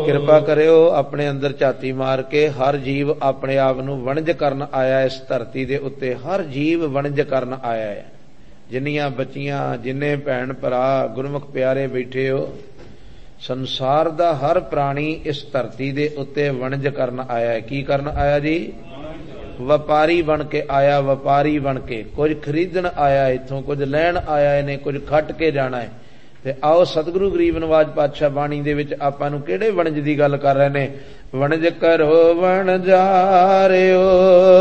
ਕਿਰਪਾ ਕਰਿਓ ਆਪਣੇ ਅੰਦਰ ਝਾਤੀ ਮਾਰ ਕੇ। ਹਰ ਜੀਵ ਆਪਣੇ ਆਪ ਨੂੰ ਵਣਜ ਕਰਨ ਆਇਆ ਇਸ ਧਰਤੀ ਦੇ ਉੱਤੇ। ਹਰ ਜੀਵ ਵਣਜ ਕਰਨ ਆਇਆ ਹੈ। ਜਿੰਨੀਆਂ ਬੱਚੀਆਂ, ਜਿੰਨੇ ਭੈਣ ਭਰਾ ਗੁਰਮੁਖ ਪਿਆਰੇ ਬੈਠੇ ਹੋ, ਸੰਸਾਰ ਦਾ ਹਰ ਪ੍ਰਾਣੀ ਇਸ ਧਰਤੀ ਦੇ ਉੱਤੇ ਵਣਜ ਕਰਨ ਆਇਆ ਹੈ। ਕੀ ਕਰਨ ਆਇਆ ਜੀ? ਵਪਾਰੀ ਬਣ ਕੇ ਆਇਆ। ਵਪਾਰੀ ਬਣ ਕੇ ਕੁਝ ਖਰੀਦਣ ਆਇਆ, ਇੱਥੋਂ ਕੁਝ ਲੈਣ ਆਇਆ, ਇਹਨੇ ਕੁਝ ਖੱਟ ਕੇ ਜਾਣਾ ਹੈ। ਤੇ ਆਓ ਸਤਿਗੁਰੂ ਗਰੀਬ ਨਵਾਜ ਪਾਤਸ਼ਾਹ ਬਾਣੀ ਦੇ ਵਿੱਚ ਆਪਾਂ ਨੂੰ ਕਿਹੜੇ ਵਣਜ ਦੀ ਗੱਲ ਕਰ ਰਹੇ ਨੇ? ਵਣਜ ਕਰੋ ਵਣਜਾਰਿਓ